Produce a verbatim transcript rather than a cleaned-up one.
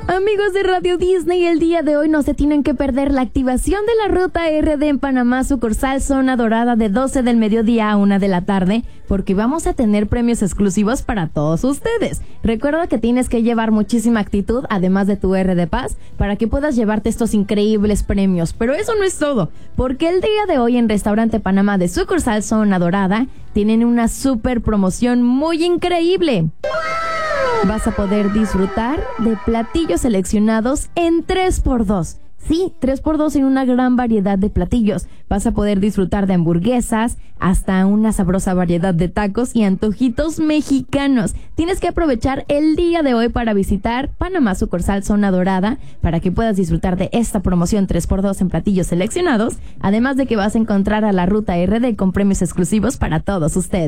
Amigos de Radio Disney, el día de hoy no se tienen que perder la activación de la Ruta R D en Panamá, sucursal Zona Dorada de doce del mediodía a una de la tarde, porque vamos a tener premios exclusivos para todos ustedes. Recuerda que tienes que llevar muchísima actitud, además de tu R D Pass, para que puedas llevarte estos increíbles premios. Pero eso no es todo, porque el día de hoy en Restaurante Panamá de sucursal Zona Dorada tienen una super promoción muy increíble. Vas a poder disfrutar de platillos seleccionados en tres por dos. Sí, tres por dos en una gran variedad de platillos. Vas a poder disfrutar de hamburguesas, hasta una sabrosa variedad de tacos y antojitos mexicanos. Tienes que aprovechar el día de hoy para visitar Panamá sucursal Zona Dorada para que puedas disfrutar de esta promoción tres por dos en platillos seleccionados, además de que vas a encontrar a la Ruta R D con premios exclusivos para todos ustedes.